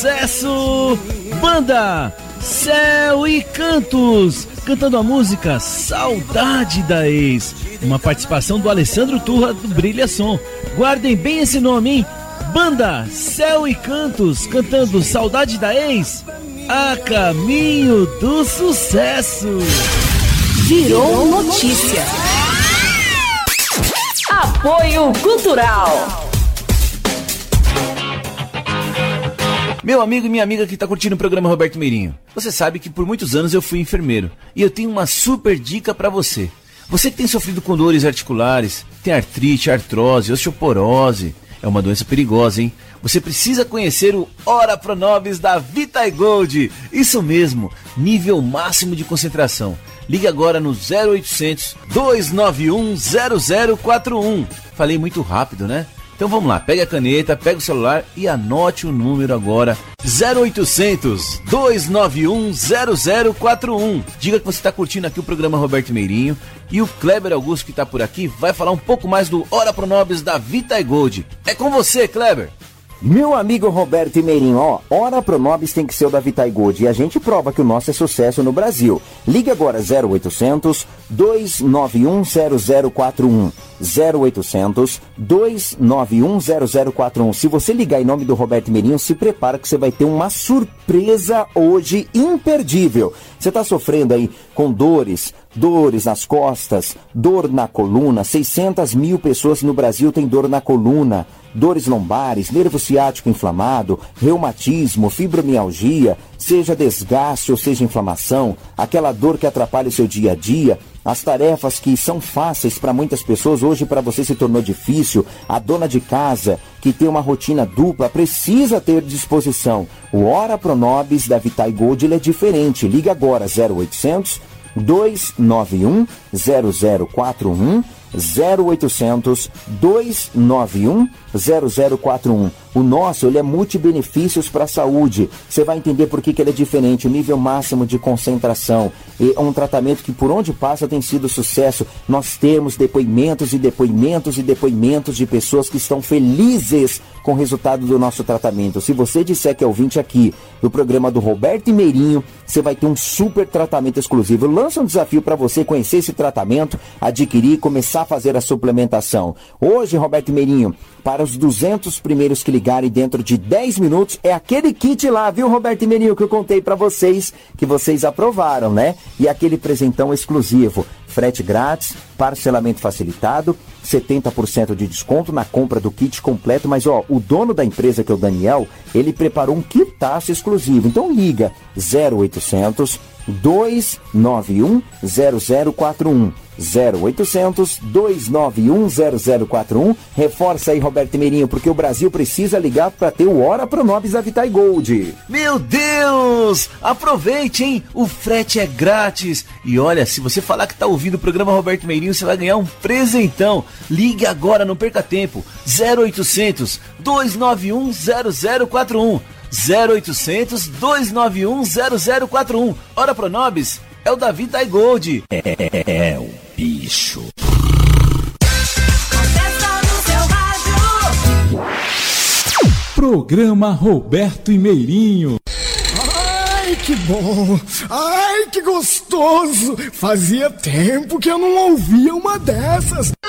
sucesso! Banda Céu e Cantos, cantando a música Saudade da Ex. Uma participação do Alessandro Turra do Brilha Som. Guardem bem esse nome, hein? Banda Céu e Cantos, cantando Saudade da Ex, a caminho do sucesso. Virou notícia. Apoio Cultural. Meu amigo e minha amiga que tá curtindo o programa Roberto Meirinho, você sabe que por muitos anos eu fui enfermeiro e eu tenho uma super dica pra você. Você que tem sofrido com dores articulares, tem artrite, artrose, osteoporose, é uma doença perigosa, hein? Você precisa conhecer o Ora Pronobis da Vitae Gold. Isso mesmo, nível máximo de concentração. Ligue agora no 0800 291 0041. Falei muito rápido, né? Então vamos lá, pega a caneta, pega o celular e anote o número agora, 0800 291 0041. Diga que você está curtindo aqui o programa Roberto Meirinho e o Kleber Augusto que está por aqui vai falar um pouco mais do Ora Pronobis da Vitae Gold. É com você, Kleber. Meu amigo Roberto Meirinho, ó, Ora Pronobis tem que ser o da Vitae Gold e a gente prova que o nosso é sucesso no Brasil. Ligue agora 0800 291 0041. 0800 291 0041. Se você ligar em nome do Roberto Meirinho, se prepara que você vai ter uma surpresa hoje imperdível. Você está sofrendo aí com dores nas costas, dor na coluna. 600 mil pessoas no Brasil têm dor na coluna, dores lombares, nervo ciático inflamado, reumatismo, fibromialgia, seja desgaste ou seja inflamação, aquela dor que atrapalha o seu dia a dia. As tarefas que são fáceis para muitas pessoas, hoje para você se tornou difícil. A dona de casa, que tem uma rotina dupla, precisa ter disposição. O Ora Pronobis da Vitae Gold ele é diferente. Liga agora, 0800 291 0041. 0800 291 0041. O nosso, ele é multibenefícios para a saúde. Você vai entender por que ele é diferente. O nível máximo de concentração. É um tratamento que por onde passa tem sido sucesso. Nós temos depoimentos e depoimentos e depoimentos de pessoas que estão felizes com o resultado do nosso tratamento. Se você disser que é ouvinte aqui do programa do Roberto Meirinho, você vai ter um super tratamento exclusivo. Eu lanço um desafio para você conhecer esse tratamento, adquirir e começar a fazer a suplementação. Hoje, Roberto Meirinho, para os 200 primeiros que ligarem dentro de 10 minutos, é aquele kit lá, viu, Roberto Meirinho, que eu contei para vocês, que vocês aprovaram, né? E aquele presentão exclusivo, frete grátis, parcelamento facilitado, 70% de desconto na compra do kit completo, mas ó, o dono da empresa, que é o Daniel, ele preparou um kitaço exclusivo. Então liga 0800 291 0041. 0800 291 0041. Reforça aí, Roberto Meirinho, porque o Brasil precisa ligar para ter o Ora Pronobis da Vitae Gold. Meu Deus! Aproveite, hein? O frete é grátis. E olha, se você falar que tá ouvindo o programa Roberto Meirinho, você vai ganhar um presentão. Ligue agora, não perca tempo. 0800 291 0041. 0800 291 0041. Ora Pronobis é o da Vitae Gold. É o bicho. Programa Roberto e Meirinho. Ai, que bom! Ai, que gostoso! Fazia tempo que eu não ouvia uma dessas.